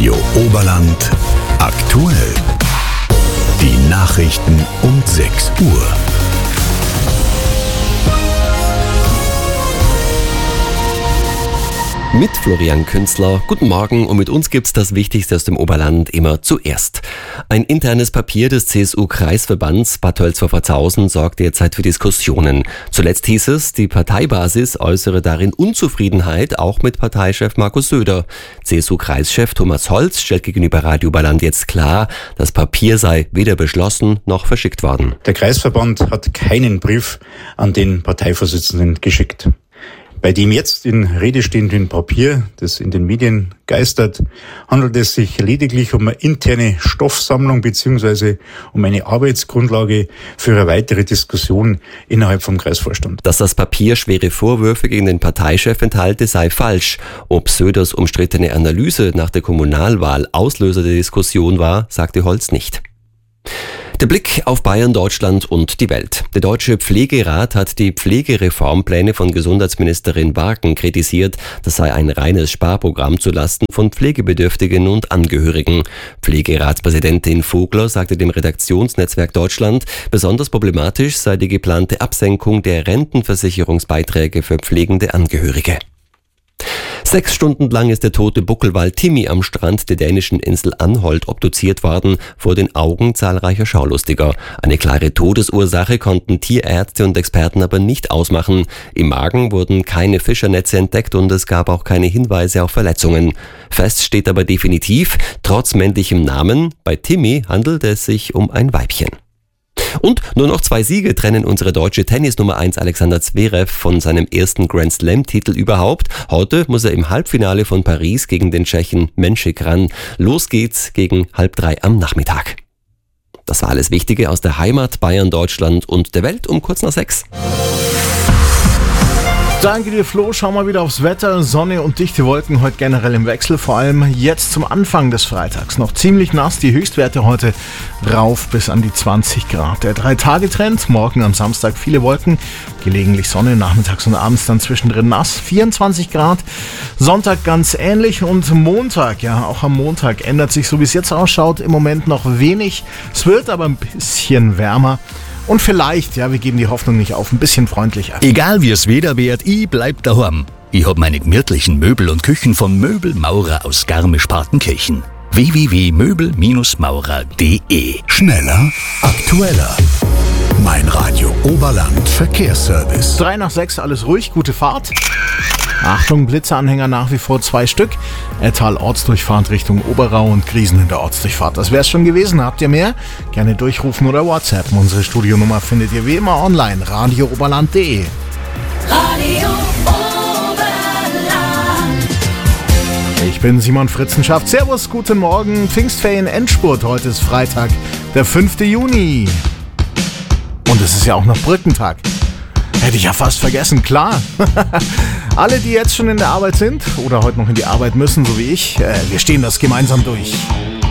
Radio Oberland aktuell. Die Nachrichten um 6 Uhr. Mit Florian Künzler. Guten Morgen, und mit uns gibt's das Wichtigste aus dem Oberland immer zuerst. Ein internes Papier des CSU-Kreisverbands Bad Tölz-Wolfertshausen sorgt derzeit für Diskussionen. Zuletzt hieß es, die Parteibasis äußere darin Unzufriedenheit, auch mit Parteichef Markus Söder. CSU-Kreischef Thomas Holz stellt gegenüber Radio Oberland jetzt klar, das Papier sei weder beschlossen noch verschickt worden. Der Kreisverband hat keinen Brief an den Parteivorsitzenden geschickt. Bei dem jetzt in Rede stehenden Papier, das in den Medien geistert, handelt es sich lediglich um eine interne Stoffsammlung bzw. um eine Arbeitsgrundlage für eine weitere Diskussion innerhalb vom Kreisvorstand. Dass das Papier schwere Vorwürfe gegen den Parteichef enthalte, sei falsch. Ob Söders umstrittene Analyse nach der Kommunalwahl Auslöser der Diskussion war, sagte Holz nicht. Der Blick auf Bayern, Deutschland und die Welt. Der Deutsche Pflegerat hat die Pflegereformpläne von Gesundheitsministerin Barken kritisiert. Das sei ein reines Sparprogramm zulasten von Pflegebedürftigen und Angehörigen. Pflegeratspräsidentin Vogler sagte dem Redaktionsnetzwerk Deutschland, besonders problematisch sei die geplante Absenkung der Rentenversicherungsbeiträge für pflegende Angehörige. 6 Stunden lang ist der tote Buckelwal Timmy am Strand der dänischen Insel Anholt obduziert worden, vor den Augen zahlreicher Schaulustiger. Eine klare Todesursache konnten Tierärzte und Experten aber nicht ausmachen. Im Magen wurden keine Fischernetze entdeckt und es gab auch keine Hinweise auf Verletzungen. Fest steht aber definitiv, trotz männlichem Namen, bei Timmy handelt es sich um ein Weibchen. Und nur noch 2 Siege trennen unsere deutsche Tennis-Nummer 1 Alexander Zverev von seinem ersten Grand-Slam-Titel überhaupt. Heute muss er im Halbfinale von Paris gegen den Tschechen Menšik ran. Los geht's gegen 2:30 am Nachmittag. Das war alles Wichtige aus der Heimat, Bayern, Deutschland und der Welt um kurz nach 6. Danke dir, Flo. Schauen wir wieder aufs Wetter. Sonne und dichte Wolken heute generell im Wechsel. Vor allem jetzt zum Anfang des Freitags. Noch ziemlich nass. Die Höchstwerte heute rauf bis an die 20 Grad. Der 3-Tage-Trend. Morgen am Samstag viele Wolken. Gelegentlich Sonne. Nachmittags und abends dann zwischendrin nass. 24 Grad. Sonntag ganz ähnlich. Und Montag, ja, auch am Montag ändert sich, so wie es jetzt ausschaut, im Moment noch wenig. Es wird aber ein bisschen wärmer. Und vielleicht, ja, wir geben die Hoffnung nicht auf, ein bisschen freundlicher. Egal wie es Wetter wird, ich bleib daheim. Ich hab meine gemütlichen Möbel und Küchen von Möbelmaurer aus Garmisch-Partenkirchen. www.möbelmaurer.de. Schneller, aktueller. Mein Radio Oberland Verkehrsservice. 3 nach 6, alles ruhig, gute Fahrt. Achtung, Blitzeanhänger nach wie vor 2 Stück. Ettal Ortsdurchfahrt Richtung Oberau und Griesen in der Ortsdurchfahrt. Das wär's schon gewesen. Habt ihr mehr? Gerne durchrufen oder WhatsAppen. Unsere Studionummer findet ihr wie immer online. radiooberland.de. Radio Oberland. Ich bin Simon Fritzenschaft. Servus, guten Morgen. Pfingstferien Endspurt. Heute ist Freitag, der 5. Juni. Und es ist ja auch noch Brückentag. Hätte ich ja fast vergessen, klar. Alle, die jetzt schon in der Arbeit sind oder heute noch in die Arbeit müssen, so wie ich, wir stehen das gemeinsam durch.